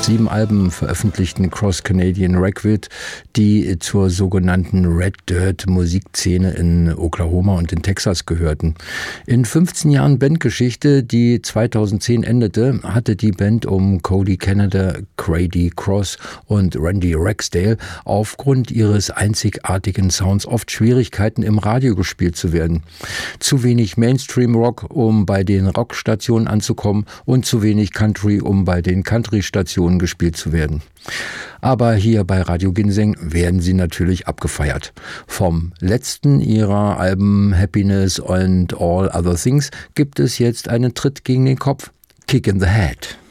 7 Alben veröffentlichten Cross Canadian Record, die zur sogenannten Red Dirt Musikszene in Oklahoma und in Texas gehörten. In 15 Jahren Bandgeschichte, die 2010 endete, hatte die Band um Cody Canada, Grady Cross und Randy Ragsdale aufgrund ihres einzigartigen Sounds oft Schwierigkeiten, im Radio gespielt zu werden. Zu wenig Mainstream-Rock, um bei den Rockstationen anzukommen, und zu wenig Country, um bei den Country-Stationen gespielt zu werden. Aber hier bei Radio Ginseng werden sie natürlich abgefeiert. Vom letzten ihrer Alben Happiness and All Other Things gibt es jetzt einen Tritt gegen den Kopf, Kick in the Head.